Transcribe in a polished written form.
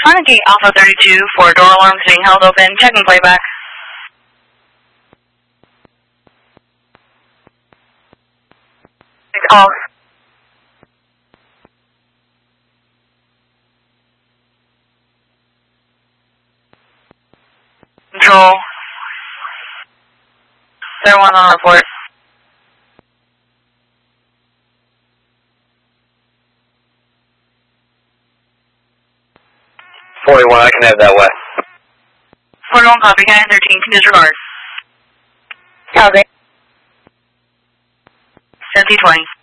Carnegie Alpha 32 for door alarms being held open. Checking playback. Off. Control. 01 on report. 41, I can have that way. 41 copy, County 13, can disregard. Copy. 1720.